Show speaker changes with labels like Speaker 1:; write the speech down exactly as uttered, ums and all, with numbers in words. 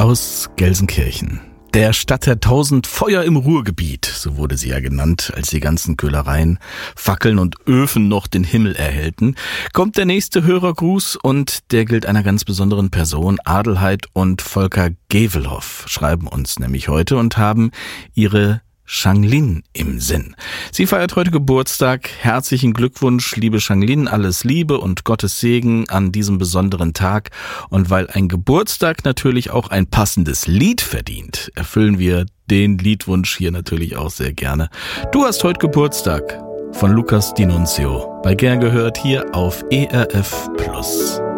Speaker 1: aus Gelsenkirchen. Der Stadt der tausend Feuer im Ruhrgebiet, so wurde sie ja genannt, als die ganzen Köhlereien, Fackeln und Öfen noch den Himmel erhellten, kommt der nächste Hörergruß und der gilt einer ganz besonderen Person. Adelheid und Volker Gewelhoff schreiben uns nämlich heute und haben ihre Shanglin im Sinn. Sie feiert heute Geburtstag. Herzlichen Glückwunsch, liebe Shanglin, alles Liebe und Gottes Segen an diesem besonderen Tag. Und weil ein Geburtstag natürlich auch ein passendes Lied verdient, erfüllen wir den Liedwunsch hier natürlich auch sehr gerne. Du hast heute Geburtstag von Lukas D'Annunzio. Bei Gern gehört hier auf E R F Plus.